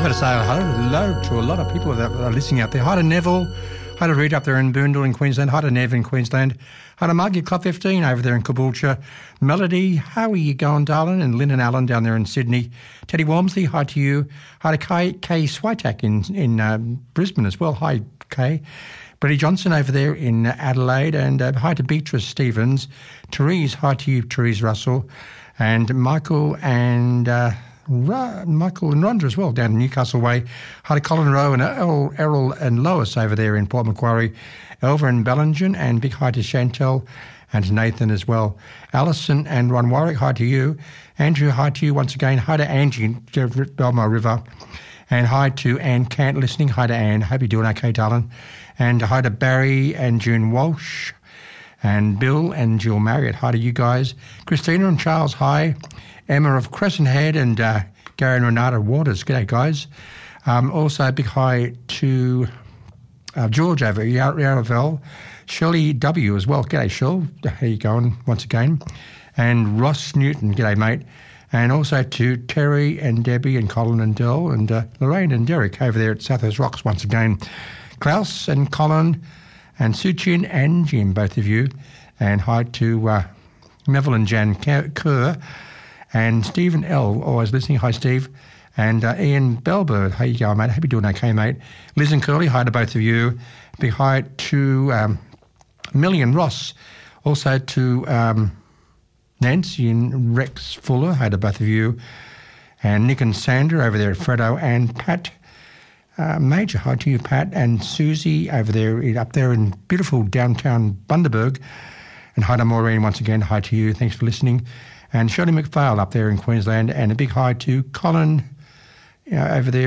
got to say hello to a lot of people that are listening out there. Hi to Neville. Hi to Reed up there in Boondall in Queensland. Hi to Nev in Queensland. Hi to Margie Club 15 over there in Caboolture. Melody, how are you going, darling? And Lynn and Alan down there in Sydney. Teddy Walmsley, hi to you. Hi to Kay Switek in Brisbane as well. Hi, Kay. Brady Johnson over there in Adelaide. And hi to Beatrice Stevens. Therese, hi to you, Therese Russell. And Michael and Rhonda as well down in Newcastle Way. Hi to Colin Rowe and Errol and Lois over there in Port Macquarie. Elva and Bellingen, and big hi to Chantel and to Nathan as well. Alison and Ron Warwick, hi to you. Andrew, hi to you once again. Hi to Angie in Belmar River. And hi to Anne Cant listening. Hi to Anne. Hope you're doing okay, darling. And hi to Barry and June Walsh. And Bill and Jill Marriott, hi to you guys. Christina and Charles, hi. Emma of Crescent Head and Gary and Renata Waters, g'day guys. Also a big hi to George over at Yarraville. Shirley W as well, g'day Shirl, how you going once again. And Ross Newton, g'day mate. And also to Terry and Debbie and Colin and Dell and Lorraine and Derek over there at Southwest Rocks once again. Klaus and Colin and Suchin and Jim, both of you. And hi to Neville and Jan Kerr. And Stephen L, always listening. Hi, Steve. And Ian Bellbird. How you going, mate? Hope you're doing okay, mate. Liz and Curly, hi to both of you. Big hi to Millie and Ross. Also to Nancy and Rex Fuller. Hi to both of you. And Nick and Sandra over there at Fredo. And Pat Major. Hi to you, Pat. And Susie over there, up there in beautiful downtown Bundaberg. And hi to Maureen once again. Hi to you. Thanks for listening. And Shirley McPhail up there in Queensland, and a big hi to Colin over there